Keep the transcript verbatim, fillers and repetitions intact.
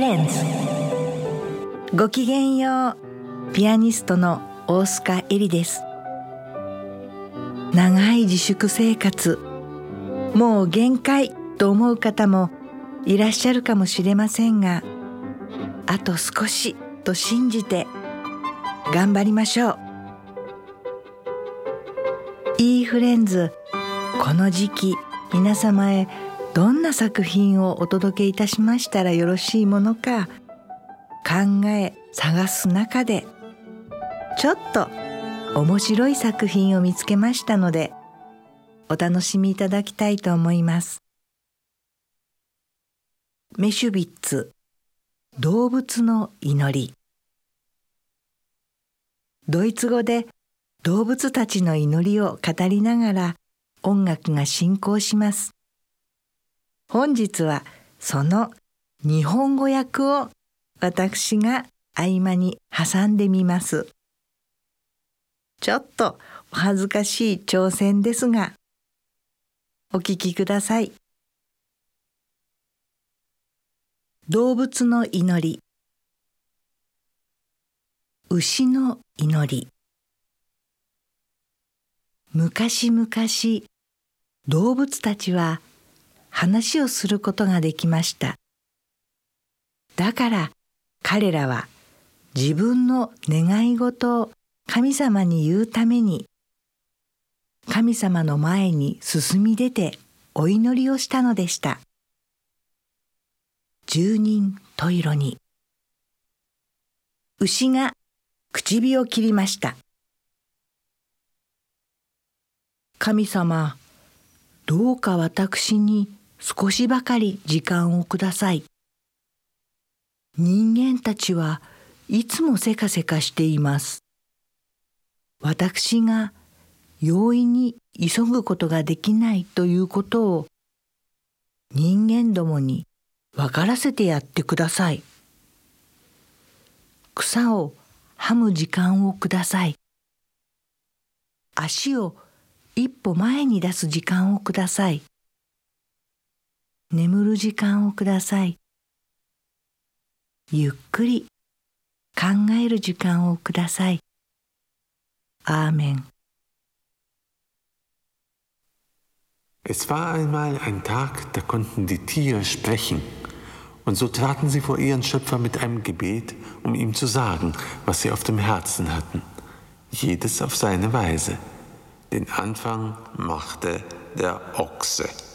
レンズ。ごきげんよう。ピアニストの大須賀エリです。長い自粛生活、もう限界と思う方もいらっしゃるかもしれませんが、あと少しと信じて頑張りましょう。いいフレンズ、この時期皆様へどんな作品をお届けいたしましたらよろしいものか考え探す中で、ちょっと面白い作品を見つけましたのでお楽しみいただきたいと思います。メシュビッツ、動物の祈り。ドイツ語で動物たちの祈りを語りながら音楽が進行します。本日はその日本語訳を私が合間に挟んでみます。ちょっとお恥ずかしい挑戦ですが、お聞きください。動物の祈り。牛の祈り。昔々、動物たちは話をすることができました。だから彼らは自分の願い事を神様に言うために、神様の前に進み出てお祈りをしたのでした。十人十色に。牛が口火を切りました。神様、どうか私に少しばかり時間をください。人間たちはいつもせかせかしています。私が容易に急ぐことができないということを人間どもに分からせてやってください。草をはむ時間をください。足を一歩前に出す時間をください。眠る時間をください。ゆっくり考える時間をください。アーメン。 Es war einmal ein Tag, da konnten die Tiere sprechen. Und so traten sie vor ihren Schöpfer mit einem Gebet, um ihm zu sagen, was sie auf dem Herzen hatten. Jedes auf seine Weise. Den Anfang machte der Ochse.